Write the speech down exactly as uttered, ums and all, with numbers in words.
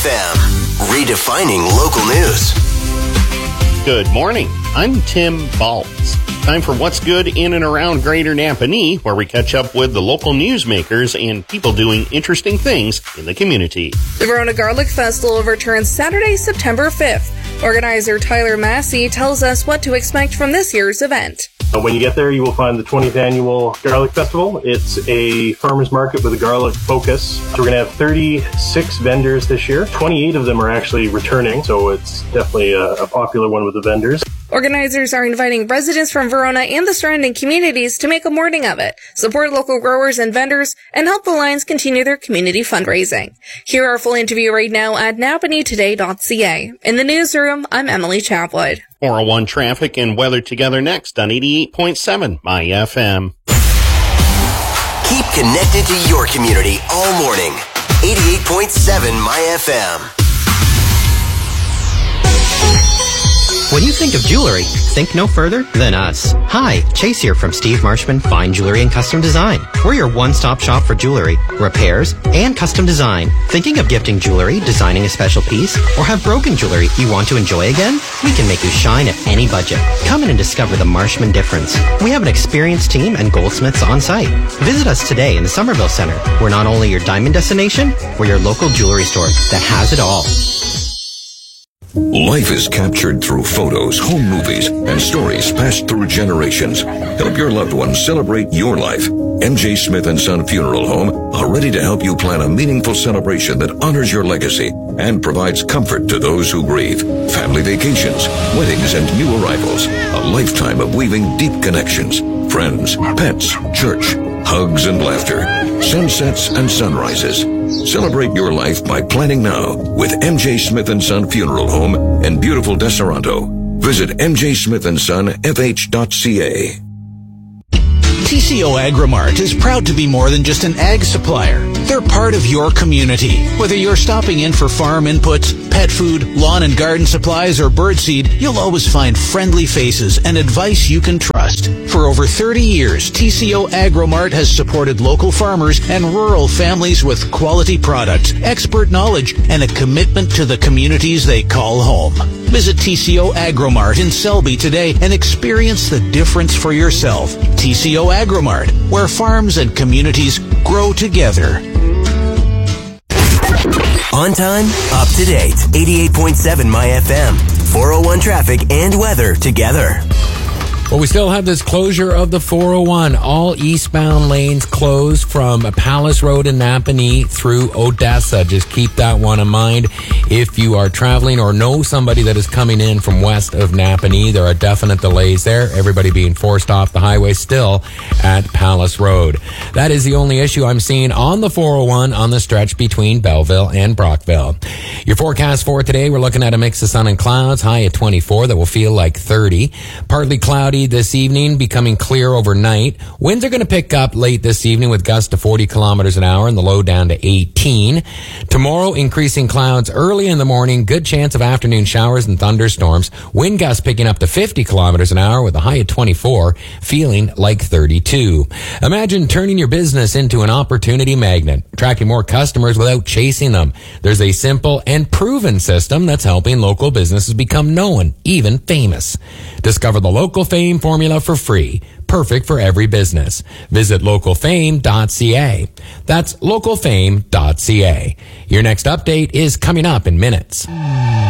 M, redefining local news. Good morning. I'm Tim Baltz. Time for What's Good in and around Greater Napanee, where we catch up with the local newsmakers and people doing interesting things in the community. The Verona Garlic Festival returns Saturday, September fifth. Organizer Tyler Massey tells us what to expect from this year's event. When you get there, you will find the twentieth Annual Garlic Festival. It's a farmer's market with a garlic focus. So we're going to have thirty-six vendors this year. twenty-eight of them are actually returning, so it's definitely a, a popular one with the vendors. Organizers are inviting residents from Verona and the surrounding communities to make a morning of it, support local growers and vendors, and help the Lions continue their community fundraising. Hear our full interview right now at napanee today dot c a. In the newsroom, I'm Emily Chapwood. four oh one traffic and weather together next on eighty-eight point seven My F M. Keep connected to your community all morning. eighty-eight point seven My F M. When you think of jewelry, think no further than us. Hi, Chase here from Steve Marshman Fine Jewelry and Custom Design. We're your one-stop shop for jewelry, repairs, and custom design. Thinking of gifting jewelry, designing a special piece, or have broken jewelry you want to enjoy again? We can make you shine at any budget. Come in and discover the Marshman difference. We have an experienced team and goldsmiths on site. Visit us today in the Somerville Center. We're not only your diamond destination, we're your local jewelry store that has it all. Life is captured through photos, home movies, and stories passed through generations. Help your loved ones celebrate your life. M J Smith and Son Funeral Home are ready to help you plan a meaningful celebration that honors your legacy and provides comfort to those who grieve. Family vacations, weddings, and new arrivals. A lifetime of weaving deep connections. Friends, pets, church, hugs and laughter. Sunsets and sunrises. Celebrate your life by planning now with M J Smith and Son Funeral Home in beautiful Deseronto. Visit m j smith and son f h dot c a. T C O Agrimart is proud to be more than just an ag supplier. They're part of your community. Whether you're stopping in for farm inputs, pet food, lawn and garden supplies, or birdseed, you'll always find friendly faces and advice you can trust. For over thirty years, T C O Agrimart has supported local farmers and rural families with quality products, expert knowledge, and a commitment to the communities they call home. Visit T C O Agrimart in Selby today and experience the difference for yourself. T C O Agrimart, where farms and communities grow together. On time, up to date. eighty-eight point seven My F M. four oh one traffic and weather together. Well, we still have this closure of the four oh one. All eastbound lanes closed from Palace Road in Napanee through Odessa. Just keep that one in mind. If you are traveling or know somebody that is coming in from west of Napanee, there are definite delays there. Everybody being forced off the highway still at Palace Road. That is the only issue I'm seeing on the four oh one on the stretch between Belleville and Brockville. Your forecast for today, we're looking at a mix of sun and clouds, high at twenty-four that will feel like thirty. Partly cloudy this evening, becoming clear overnight. Winds are going to pick up late this evening with gusts to forty kilometers an hour and the low down to eighteen. Tomorrow, increasing clouds early in the morning, good chance of afternoon showers and thunderstorms. Wind gusts picking up to fifty kilometers an hour with a high of twenty-four, feeling like thirty-two. Imagine turning your business into an opportunity magnet, attracting more customers without chasing them. There's a simple and proven system that's helping local businesses become known, even famous. Discover the Local Fame formula for free. Perfect for every business. Visit local fame dot c a. That's local fame dot c a. Your next update is coming up in minutes.